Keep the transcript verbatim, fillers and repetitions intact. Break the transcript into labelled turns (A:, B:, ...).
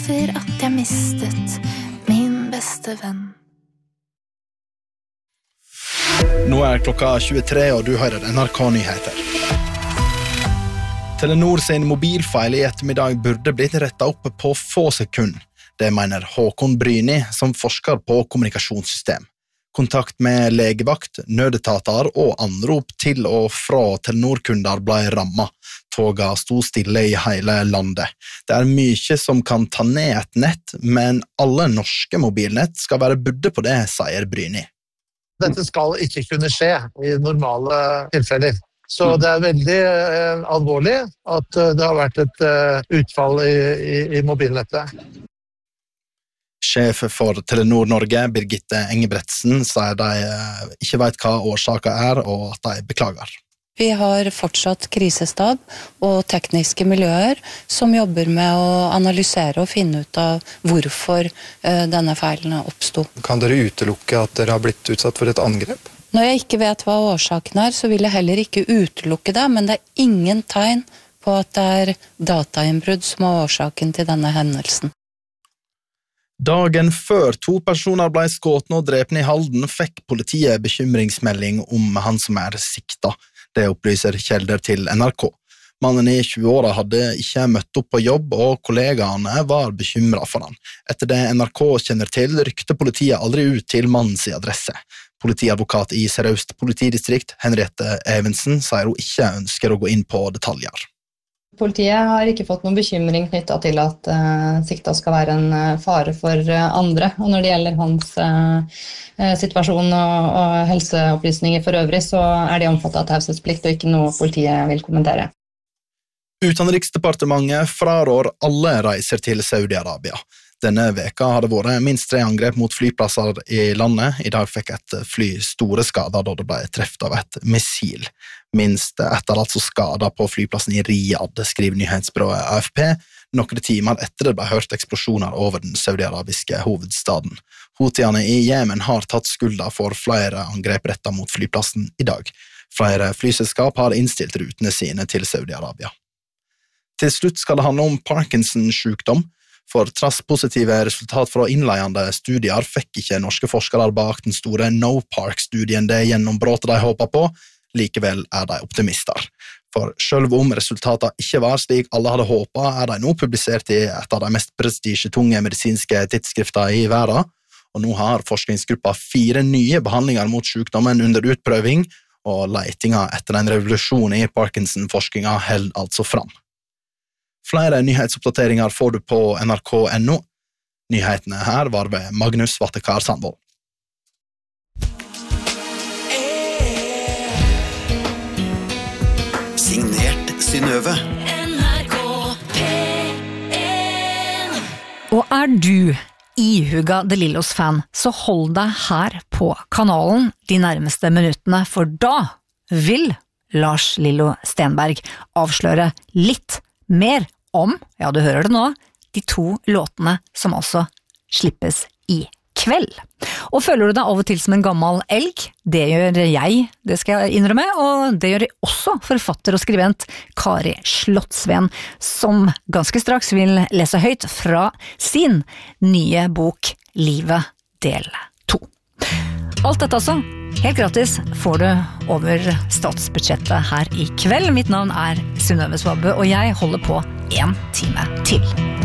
A: etter at jeg mistet min beste venn.
B: Nå er klokka tjuetre, og du hører N R K-nyheter. Telenor sin mobilfeil i ettermiddag burde blitt rettet opp på få sekunder. Det mener Håkon Bryni, som forsker på kommunikasjonssystem. Kontakt med legevakt, nødetater og anrop til og fra Telenor-kunder ble rammet. Toga sto stille i hele landet. Det er mye som kan ta ned et nett, men alle norske mobilnett skal være budde på det, sier Bryni.
C: Dette skal ikke kunne skje i normale tilfeller. Så det er veldig eh, alvorlig at det har vært et eh, utfall i, i, i mobilnettet.
B: Sjef for Telenor Norge, Birgitte Engebretsen, sier de ikke vet hva årsaken er, og at de beklager.
D: Vi har fortsatt krisestab og tekniske miljøer som jobber med å analysere og finne ut av hvorfor denne feilen oppstod.
E: Kan dere utelukke at dere har blitt utsatt for et angrep?
D: Når jeg ikke vet hva årsaken er, så vil jeg heller ikke utelukke det, men det er ingen tegn på at det er datainnbrudd som er årsaken til denne hendelsen.
B: Dagen før to personer ble skutt og drept i Halden, fikk politiet bekymringsmelding om han som er sikta. Det opplyser kilder til N R K. Mannen i tjue-åra hadde ikke møtt opp på jobb, og kollegaene var bekymret for han. Etter det N R K kjenner til, rykte politiet aldri ut til mannens adresse. Politiadvokat i Sør-Øst politidistrikt, Henriette Evensen, sier hun ikke ønsker å gå inn på detaljer.
F: Politiet har ikke fått noen bekymring knyttet til at uh, sikta skal være en uh, fare for uh, andre. Og når det gjelder hans uh, situasjon og, og helseopplysninger for øvrig, så er de omfattet av taushetsplikt og ikke noe politiet vil kommentere.
B: Utenriksdepartementet frarår alle reiser til Saudi-Arabia. Denne veka har det vært minst tre angrep mot flyplasser i landet. I dag fikk et fly store skader da det ble treffet av et missil. Minst ett er altså skadet på flyplassen i Riyadh, skriver nyhetsbyrået A F P, noen timer etter det ble hørt eksplosjoner over den saudi-arabiske hovedstaden. Houthiene i Jemen har tatt skulda for flere angrep rettet mot flyplassen i dag. Flere flyselskap har innstilt rutene sine til Saudi-Arabia. Til slutt skal det handle om Parkinson-sykdom. For trass positive resultat fra innleiende studier fikk ikke norske forskere bak den store No-Park-studien det gjennombrottet de håpet på. Likevel er de optimister. For selv om resultatene ikke var slik alle hadde håpet, er de nå publisert i et av de mest prestisjetunge medisinske tidsskrifter i verden. Og nå har forskningsgruppa fire nye behandlinger mot sykdommen under utprøving, og letinga etter en revolusjon i Parkinson-forskninga held altså fram. Flere nyhetsoppdateringer får du på N R K punktum N O. Nyhetene her var ved Magnus Vattekar Sandvold.
G: Signert Synnøve.
A: N R K P en.
H: Og er du ihuga De Lillos-fan, så hold deg her på kanalen de nærmeste minuttene, for da vil Lars Lillo Stenberg avsløre litt mer om, ja du hører det nå, de to låtene som også slippes i kveld. Og føler du deg av og til som en gammel elg? Det gjør jeg, det skal jeg innrømme, og det gjør også forfatter og skribent Kari Slottsveen, som ganske straks vil lese høyt fra sin nye bok Livet del to. Alt dette altså, helt gratis, får du over statsbudsjettet her i kveld. Mitt navn er Synnøve Svabø, og jeg holder på en time til.